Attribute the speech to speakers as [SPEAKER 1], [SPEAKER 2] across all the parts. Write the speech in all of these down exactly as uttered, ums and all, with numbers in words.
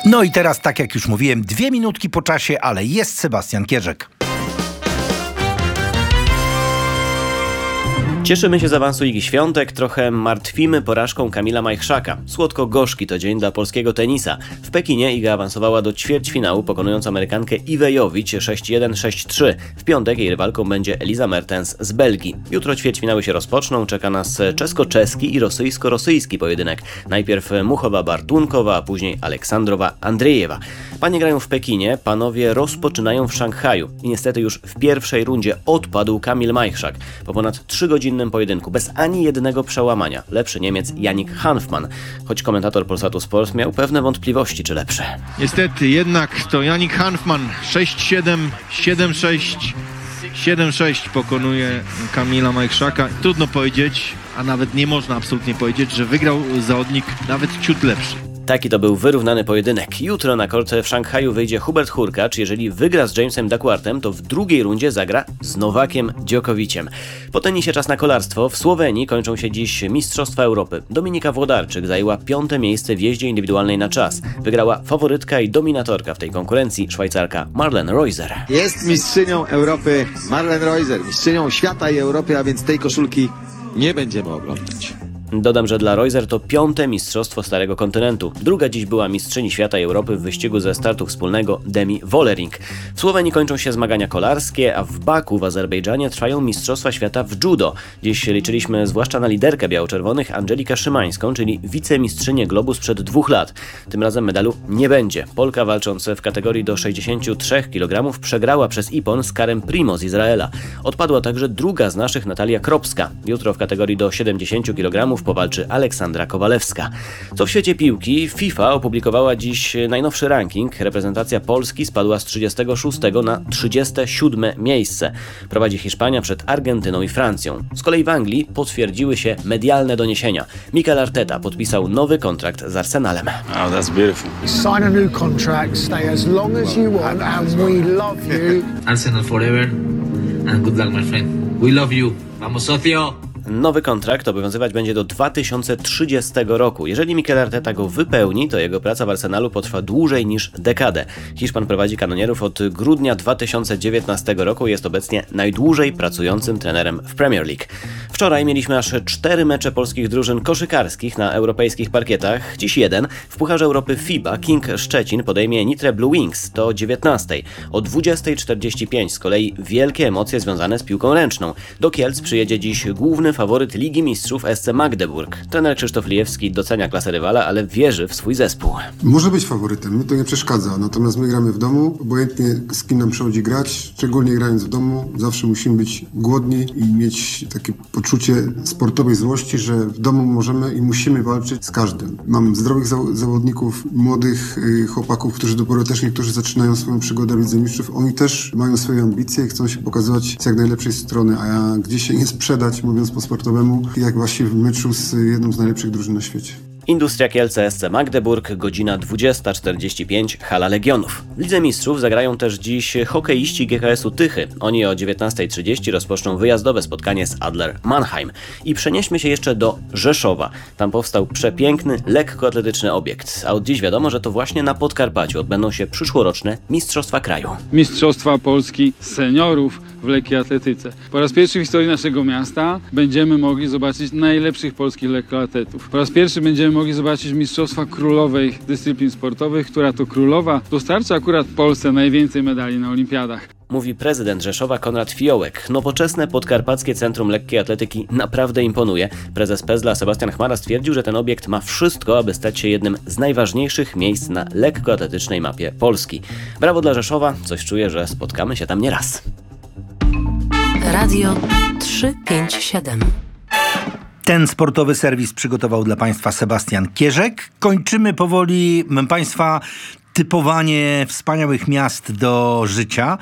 [SPEAKER 1] No i teraz, tak jak już mówiłem, dwie minutki po czasie, ale jest Sebastian Kierzek.
[SPEAKER 2] Cieszymy się z awansu Igi Świątek, trochę martwimy porażką Kamila Majchrzaka. Słodko-gorzki to dzień dla polskiego tenisa. W Pekinie Iga awansowała do ćwierćfinału, pokonując Amerykankę Iwę Jović sześć jeden sześć trzy. W piątek jej rywalką będzie Elisa Mertens z Belgii. Jutro ćwierćfinały się rozpoczną, czeka nas czesko-czeski i rosyjsko-rosyjski pojedynek. Najpierw Muchowa-Bartunkowa, a później Aleksandrowa-Andrzejewa. Panie grają w Pekinie, panowie rozpoczynają w Szanghaju. I niestety już w pierwszej rundzie odpadł Kamil Majchrzak. Po ponad trzy godziny pojedynku, bez ani jednego przełamania. Lepszy Niemiec Yannick Hanfmann, choć komentator Polsatu Sport miał pewne wątpliwości, czy lepsze.
[SPEAKER 3] Niestety, jednak to Yannick Hanfmann sześć siedem, siedem sześć, siedem sześć pokonuje Kamila Majchrzaka. Trudno powiedzieć, a nawet nie można absolutnie powiedzieć, że wygrał zawodnik nawet ciut lepszy.
[SPEAKER 2] Taki to był wyrównany pojedynek. Jutro na kort w Szanghaju wyjdzie Hubert Hurkacz. Jeżeli wygra z Jamesem Duckworthem, to w drugiej rundzie zagra z Nowakiem Djokoviciem. Po tenisie czas na kolarstwo. W Słowenii kończą się dziś Mistrzostwa Europy. Dominika Włodarczyk zajęła piąte miejsce w jeździe indywidualnej na czas. Wygrała faworytka i dominatorka w tej konkurencji, Szwajcarka Marlene Reuser.
[SPEAKER 4] Jest mistrzynią Europy Marlene Reuser, mistrzynią świata i Europy, a więc tej koszulki nie będziemy oglądać.
[SPEAKER 2] Dodam, że dla Reuser to piąte mistrzostwo Starego Kontynentu. Druga dziś była mistrzyni świata i Europy w wyścigu ze startu wspólnego Demi Wollering. W Słowenii kończą się zmagania kolarskie, a w Baku w Azerbejdżanie trwają mistrzostwa świata w judo. Dziś liczyliśmy zwłaszcza na liderkę biało-czerwonych Angelikę Szymańską, czyli wicemistrzynię globu sprzed dwóch lat. Tym razem medalu nie będzie. Polka walcząc w kategorii do sześćdziesięciu trzech kilogramów przegrała przez Ippon z Karem Primo z Izraela. Odpadła także druga z naszych, Natalia Kropska. Jutro w kategorii do siedemdziesięciu kilogramów powalczy Aleksandra Kowalewska. Co w świecie piłki? FIFA opublikowała dziś najnowszy ranking. Reprezentacja Polski spadła z trzydziestego szóstego na trzydzieste siódme miejsce. Prowadzi Hiszpania przed Argentyną i Francją. Z kolei w Anglii potwierdziły się medialne doniesienia. Mikel Arteta podpisał nowy kontrakt z Arsenalem.
[SPEAKER 5] Oh, that's beautiful.
[SPEAKER 6] Sign a new contract, stay as long as you want and we love you.
[SPEAKER 7] Arsenal forever and good luck, my friend. We love you. Vamos, socio!
[SPEAKER 2] Nowy kontrakt obowiązywać będzie do dwa tysiące trzydziestego roku. Jeżeli Mikel Arteta go wypełni, to jego praca w Arsenalu potrwa dłużej niż dekadę. Hiszpan prowadzi kanonierów od grudnia dwa tysiące dziewiętnastego roku i jest obecnie najdłużej pracującym trenerem w Premier League. Wczoraj mieliśmy aż cztery mecze polskich drużyn koszykarskich na europejskich parkietach. Dziś jeden. W Pucharze Europy FIBA King Szczecin podejmie Nitre Blue Wings do dziewiętnastej. O dwudziestej czterdzieści pięć z kolei wielkie emocje związane z piłką ręczną. Do Kielc przyjedzie dziś główny faworyt Ligi Mistrzów S C Magdeburg. Trener Krzysztof Lijewski docenia klasę rywala, ale wierzy w swój zespół.
[SPEAKER 8] Może być faworytem, mi to nie przeszkadza, natomiast my gramy w domu, obojętnie z kim nam przychodzi grać, szczególnie grając w domu, zawsze musimy być głodni i mieć takie poczucie sportowej złości, że w domu możemy i musimy walczyć z każdym. Mam zdrowych za- zawodników, młodych y, chłopaków, którzy dopiero też niektórzy zaczynają swoją przygodę w Lidze Mistrzów. Oni też mają swoje ambicje i chcą się pokazywać z jak najlepszej strony, a ja gdzieś się nie sprzedać, mówiąc po sportowemu, jak właśnie w meczu z jedną z najlepszych drużyn na świecie.
[SPEAKER 2] Industria Kielce S C Magdeburg, godzina dwudziesta czterdzieści pięć, hala Legionów. W Lidze Mistrzów zagrają też dziś hokeiści G K S-u Tychy. Oni o dziewiętnastej trzydzieści rozpoczną wyjazdowe spotkanie z Adler Mannheim. I przenieśmy się jeszcze do Rzeszowa. Tam powstał przepiękny, lekkoatletyczny obiekt. A od dziś wiadomo, że to właśnie na Podkarpaciu odbędą się przyszłoroczne Mistrzostwa Kraju.
[SPEAKER 9] Mistrzostwa Polski seniorów w lekkiej atletyce. Po raz pierwszy w historii naszego miasta będziemy mogli zobaczyć najlepszych polskich lekkoatletów. Po raz pierwszy będziemy mogli zobaczyć Mistrzostwa Królowej Dyscyplin Sportowych, która to królowa dostarcza akurat Polsce najwięcej medali na olimpiadach.
[SPEAKER 2] Mówi prezydent Rzeszowa Konrad Fiołek. Nowoczesne Podkarpackie Centrum Lekkiej Atletyki naprawdę imponuje. Prezes Pezla Sebastian Chmara stwierdził, że ten obiekt ma wszystko, aby stać się jednym z najważniejszych miejsc na lekkoatletycznej mapie Polski. Brawo dla Rzeszowa, coś czuję, że spotkamy się tam nieraz.
[SPEAKER 10] Radio trzysta pięćdziesiąt siedem.
[SPEAKER 1] Ten sportowy serwis przygotował dla Państwa Sebastian Kierzek. Kończymy powoli Państwa typowanie wspaniałych miast do życia.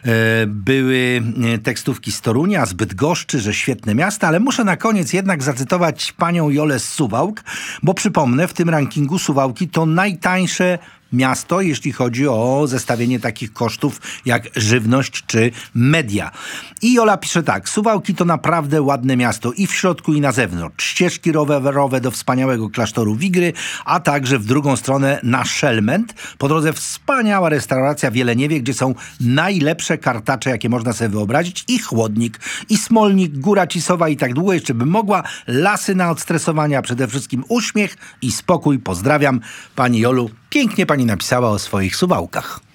[SPEAKER 1] Były tekstówki z Torunia, z Bydgoszczy, że świetne miasta, ale muszę na koniec jednak zacytować panią Jolę z Suwałk, bo przypomnę, w tym rankingu Suwałki to najtańsze miasto, jeśli chodzi o zestawienie takich kosztów jak żywność czy media. I Jola pisze tak: Suwałki to naprawdę ładne miasto i w środku i na zewnątrz. Ścieżki rowerowe do wspaniałego klasztoru Wigry, a także w drugą stronę na Szelment. Po drodze wspaniała restauracja w Jeleniewie, gdzie są najlepsze kartacze, jakie można sobie wyobrazić, i chłodnik, i Smolnik, Góra Cisowa i tak długo jeszcze bym mogła. Lasy na odstresowanie, a przede wszystkim uśmiech i spokój. Pozdrawiam, pani Jolu. Pięknie pani napisała o swoich Suwałkach.